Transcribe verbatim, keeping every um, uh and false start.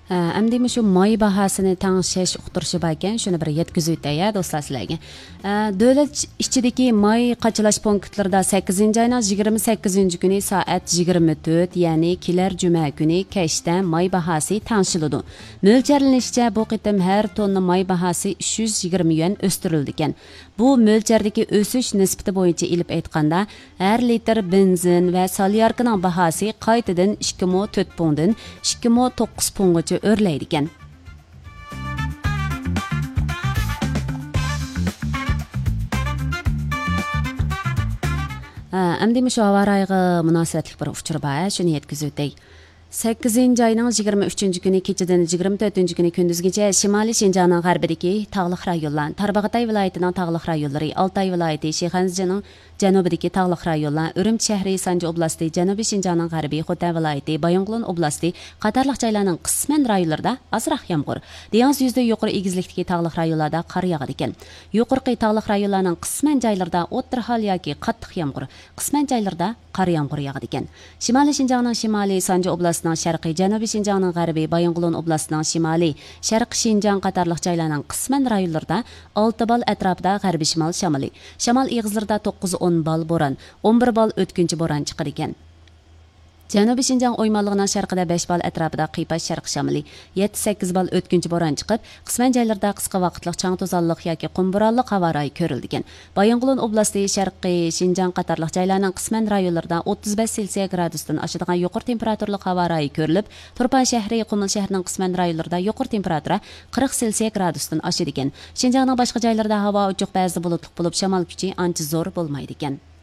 Әмді şu may bahasını tanışış uqtırışı barken şunu bir yetkizib ötay ya dostlar sizlarga. Dövlət içidəki may qaçılaş punktlarında sakkizinci ayının yigirma sakkizinci günü saat yigirma to'rt, ya'ni kelar juma günü kechda may bahası tanışıldı. Mo'ljallanishcha bu qitim har tonna may bahası uch yuz yigirma yuan o'stirildi ekan. Bu mo'ljaldagi o'sish nisbati bo'yicha ilib aytganda, har litr benzin va solyarkaning bahası qaytadan ikki ming to'rt ponddan ikki ming to'qqiz pondgacha o'rlaydi ekan. Әмді şu hava rayığı münasibətlik bir uçur var, şunu yetkizib ötək. sakkizinci ayının yigirma uchinchi kuni kechadan yigirma to'rtinchi kuni kunduzgacha Shimoliy Shinjongning g'arbidagi tog'liq rayonlar, Tarbag'atay viloyatining tog'liq rayonlari, Altay viloyati, Shixanzining janubidagi tog'liq rayonlar, Urumchi shahri, Sanji oblasti, Janubiy Shinjongning g'arbiy Xotay viloyati, Bayonqulon oblasti qatorliq joylarning qisman rayonlarida ozroq yomg'ir, dengiz yuzida yuqori egizlikdagi tog'liq rayonlarda qor yog'adi ekan. Yuqorqi tog'liq rayonlarning qisman joylarida o'tirhol yoki qattiq yomg'ir, qisman joylarda qor yomg'ir yog'adi ekan. Shimoliy Shinjongning shimoliy Sanji oblastining sharqiy, Janubiy Shinjongning g'arbiy, Bayonqulon oblastining shimoliy, sharqiy Shinjong qatorliq joylarning qisman rayonlarida olti bal atrofida g'arbiy shimol shamoli, shamol egizlarida to'qqiz o'n bal bo'ron, o'n bir bal o'tkinchi bo'ron chiqar ekan. Janubiy Shinjong o'ymonligining sharqida besh bal atrofida qiypash sharq shamoli, yetti sakkiz bal o'tkinchi bo'ron chiqib, qisman joylarda qisqa vaqtliq chang to'zonliq yoki qumburonliq havo rayi ko'rildi ekan. Bayonqulon oblasti, sharqiy Shinjong qatorliq joylarning qisman rayonlarida o'ttiz besh selsiya gradusdan oshadigan yuqori temperaturli havo rayi ko'rilib, Turpan shahri, Qumul shahrining qisman rayonlarida yuqori temperatura qirq selsiya gradusdan oshadi ekan. Shinjongning boshqa joylarida havo ochiq, ba'zida bulutli bo'lib, shamol kuchi ancha zo'r bo'lmaydi ekan.